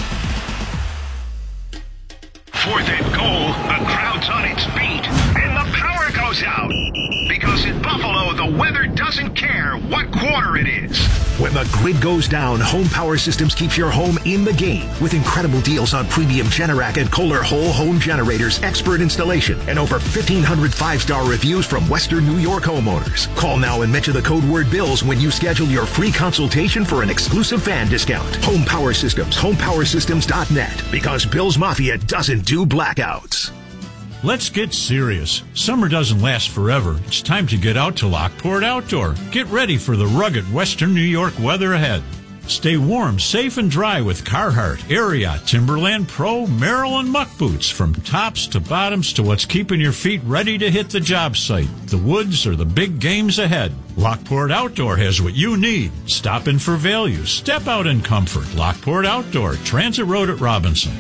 Fourth and goal, the crowd's on its feet, and the power goes out. Because in Buffalo, the weather doesn't care what quarter it is. When the grid goes down, Home Power Systems keeps your home in the game with incredible deals on premium Generac and Kohler whole home generators, expert installation, and over 1,500 5-star reviews from Western New York homeowners. Call now and mention the code word BILLS when you schedule your free consultation for an exclusive fan discount. Home Power Systems, homepowersystems.net, because Bills Mafia doesn't do blackouts. Let's get serious. Summer doesn't last forever. It's time to get out to Lockport Outdoor. Get ready for the rugged Western New York weather ahead. Stay warm, safe, and dry with Carhartt, Ariat, Timberland Pro, Merrill, and Muck boots. From tops to bottoms to what's keeping your feet ready to hit the job site, the woods, or the big games ahead. Lockport Outdoor has what you need. Stop in for value. Step out in comfort. Lockport Outdoor, Transit Road at Robinson.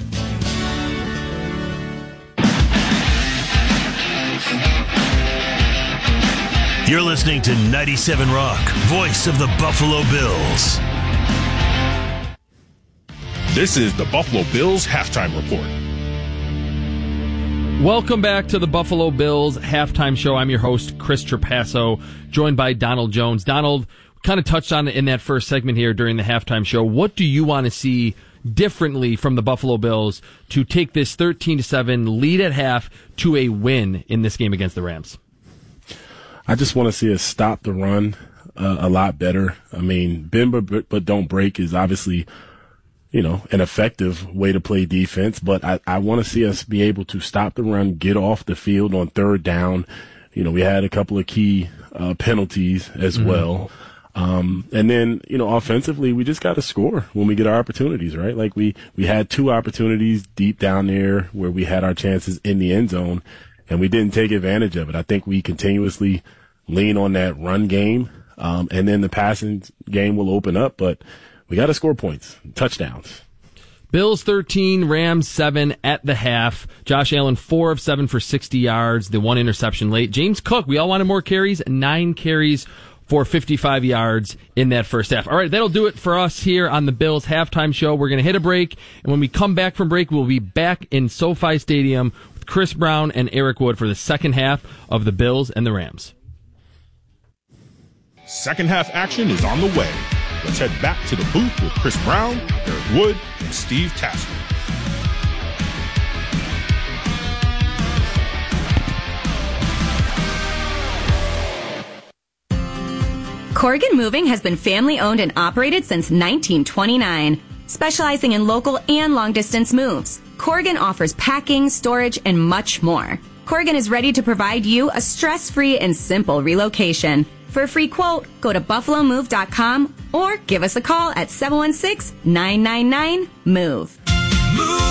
You're listening to 97 Rock, voice of the Buffalo Bills. This is the Buffalo Bills Halftime Report. Welcome back to the Buffalo Bills Halftime Show. I'm your host, Chris Trapasso, joined by Donald Jones. Donald, kind of touched on it in that first segment here during the halftime show. What do you want to see differently from the Buffalo Bills to take this 13-7 lead at half to a win in this game against the Rams? I just want to see us stop the run a lot better. I mean, bend but don't break is obviously, an effective way to play defense, but I want to see us be able to stop the run, get off the field on third down. We had a couple of key penalties as well. And then, offensively, we just got to score when we get our opportunities, right? Like we had 2 opportunities deep down there where we had our chances in the end zone, and we didn't take advantage of it. I think we continuously lean on that run game, and then the passing game will open up, but we got to score points, touchdowns. Bills 13, Rams 7 at the half. Josh Allen 4 of 7 for 60 yards, the 1 interception late. James Cook, we all wanted more carries, 9 carries for 55 yards in that first half. All right, that'll do it for us here on the Bills Halftime Show. We're going to hit a break, and when we come back from break, we'll be back in SoFi Stadium with Chris Brown and Eric Wood for the second half of the Bills and the Rams. Second half action is on the way. Let's head back to the booth with Chris Brown, Eric Wood, and Steve Tasker. Corrigan Moving has been family-owned and operated since 1929, specializing in local and long-distance moves. Corrigan offers packing, storage, and much more. Corrigan is ready to provide you a stress-free and simple relocation. For a free quote, go to BuffaloMove.com or give us a call at 716-999-MOVE.